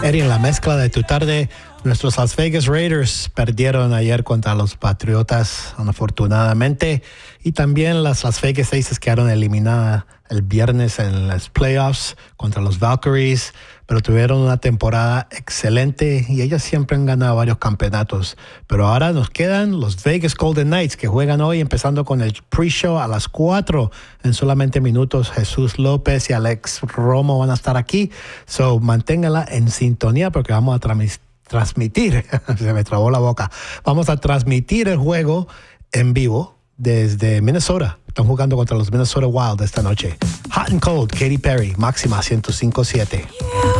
Eri, en la mezcla de tu tarde, nuestros Las Vegas Raiders perdieron ayer contra los Patriotas, afortunadamente. Y también las Las Vegas Aces quedaron eliminadas el viernes en los playoffs contra los Valkyries, pero tuvieron una temporada excelente y ellos siempre han ganado varios campeonatos. Pero ahora nos quedan los Vegas Golden Knights, que juegan hoy empezando con el pre-show a las 4 en solamente minutos. Jesús López y Alex Romo van a estar aquí, so manténganla en sintonía porque vamos a transmitir, se me trabó la boca, vamos a transmitir el juego en vivo desde Minnesota. Están jugando contra los Minnesota Wild esta noche. Hot and Cold, Katy Perry, máxima 105.7.